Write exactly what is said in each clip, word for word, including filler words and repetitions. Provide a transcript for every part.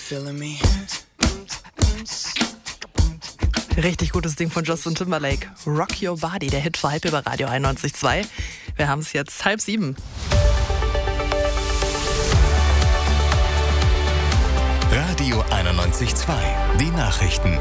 Richtig gutes Ding von Justin Timberlake. Rock Your Body, der Hit für Hype über Radio einundneunzig Komma zwei. Wir haben es jetzt halb sieben. Radio einundneunzig Komma zwei, die Nachrichten.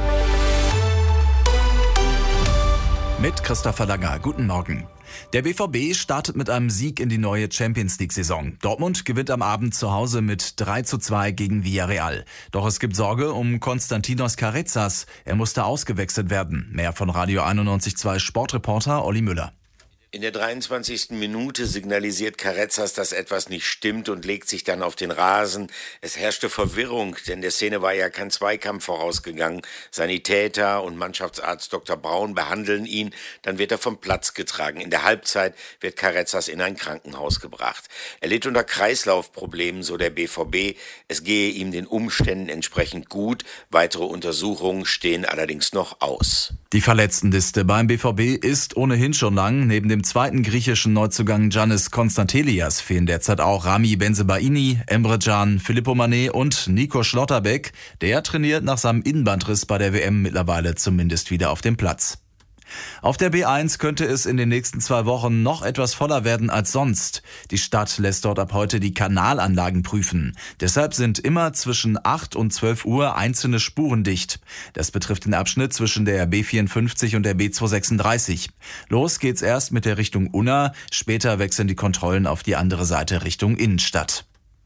Mit Christopher Langer. Guten Morgen. Der B V B startet mit einem Sieg in die neue Champions-League-Saison. Dortmund gewinnt am Abend zu Hause mit drei zu zwei gegen Villarreal. Doch es gibt Sorge um Konstantinos Carezas. Er musste ausgewechselt werden. Mehr von Radio einundneunzig Komma zwei Sportreporter Olli Müller. In der dreiundzwanzigsten Minute signalisiert Carezas, dass etwas nicht stimmt und legt sich dann auf den Rasen. Es herrschte Verwirrung, denn der Szene war ja kein Zweikampf vorausgegangen. Sanitäter und Mannschaftsarzt Doktor Braun behandeln ihn, dann wird er vom Platz getragen. In der Halbzeit wird Carezas in ein Krankenhaus gebracht. Er litt unter Kreislaufproblemen, so der B V B. Es gehe ihm den Umständen entsprechend gut. Weitere Untersuchungen stehen allerdings noch aus. Die Verletztenliste beim B V B ist ohnehin schon lang. Neben dem zweiten griechischen Neuzugang Giannis Konstantelias fehlen derzeit auch Rami Bensebaini, Emre Can, Filippo Mané und Nico Schlotterbeck. Der trainiert nach seinem Innenbandriss bei der W M mittlerweile zumindest wieder auf dem Platz. Auf der B eins könnte es in den nächsten zwei Wochen noch etwas voller werden als sonst. Die Stadt lässt dort ab heute die Kanalanlagen prüfen. Deshalb sind immer zwischen acht und zwölf Uhr einzelne Spuren dicht. Das betrifft den Abschnitt zwischen der B vierundfünfzig und der B zweihundertsechsunddreißig. Los geht's erst mit der Richtung Unna, später wechseln die Kontrollen auf die andere Seite Richtung Innenstadt.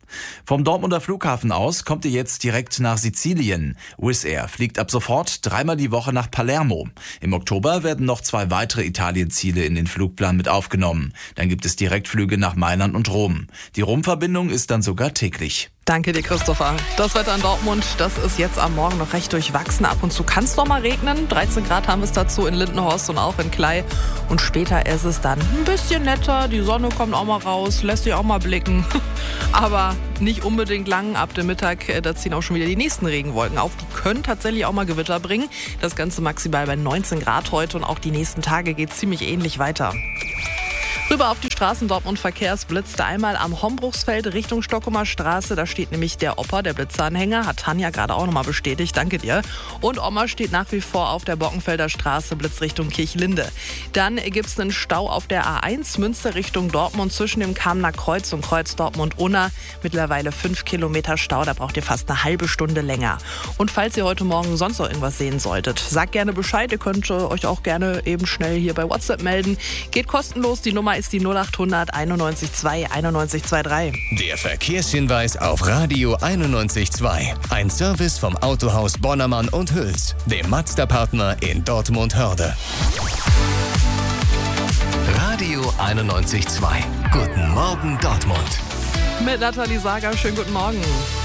Vom Dortmunder Flughafen aus kommt ihr jetzt direkt nach Sizilien. Wizz Air fliegt ab sofort dreimal die Woche nach Palermo. Im Oktober werden noch zwei weitere Italienziele in den Flugplan mit aufgenommen. Dann gibt es Direktflüge nach Mailand und Rom. Die Rom-Verbindung ist dann sogar täglich. Danke dir, Christopher. Das Wetter in Dortmund, das ist jetzt am Morgen noch recht durchwachsen. Ab und zu kann es noch mal regnen. dreizehn Grad haben es dazu in Lindenhorst und auch in Klei. Und später ist es dann ein bisschen netter. Die Sonne kommt auch mal raus, lässt sich auch mal blicken. Aber nicht unbedingt lang. Ab dem Mittag, da ziehen auch schon wieder die nächsten Regenwolken auf. Die können tatsächlich auch mal Gewitter bringen. Das Ganze maximal bei neunzehn Grad heute. Und auch die nächsten Tage geht es ziemlich ähnlich weiter. Rüber auf die Straßen Dortmund Verkehrsblitzte einmal am Hombruchsfeld Richtung Stockumer Straße. Da steht nämlich der Opa, der Blitzeranhänger. Hat Tanja gerade auch nochmal bestätigt. Danke dir. Und Oma steht nach wie vor auf der Bockenfelder Straße, Blitz Richtung Kirchlinde. Dann gibt es einen Stau auf der A eins Münster Richtung Dortmund zwischen dem Kamener Kreuz und Kreuz Dortmund-Unna. Mittlerweile fünf Kilometer Stau. Da braucht ihr fast eine halbe Stunde länger. Und falls ihr heute Morgen sonst noch irgendwas sehen solltet, sagt gerne Bescheid. Ihr könnt euch auch gerne eben schnell hier bei WhatsApp melden. Geht kostenlos. Die Nummer ist die null achthundert einundneunzig zwei einundneunzig drei. Der Verkehrshinweis auf Radio einundneunzig Komma zwei. Ein Service vom Autohaus Bonnermann und Hüls, dem Mazda-Partner in Dortmund-Hörde. Radio einundneunzig Komma zwei. Guten Morgen Dortmund. Mit Nathalie Sager, schönen guten Morgen.